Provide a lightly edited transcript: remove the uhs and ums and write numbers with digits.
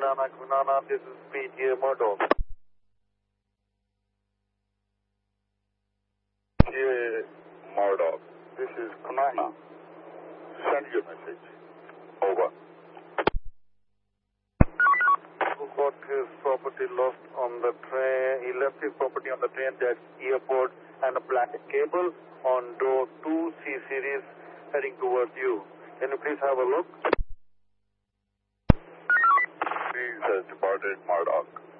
Kunana, this is PGA Murdoch. PGA Murdoch, this is Kunana. Send your message. Over. Who got his property lost on the train? He left his property on the train, that airport, and a black cable on door 2C series heading towards you. Can you please have a look? Please has departed Murdoch.